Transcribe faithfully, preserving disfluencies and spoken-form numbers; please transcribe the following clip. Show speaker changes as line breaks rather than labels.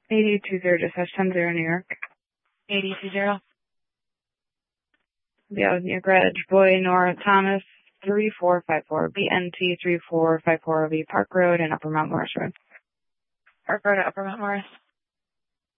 eighty two zero, dispatch ten zero, New York.
eighty two zero.
Yeah, New York Red, Boy Nora Thomas, three four five four, B N T three four five four, V Park Road and Upper Mount Morris Road.
Park Road at Upper Mount Morris.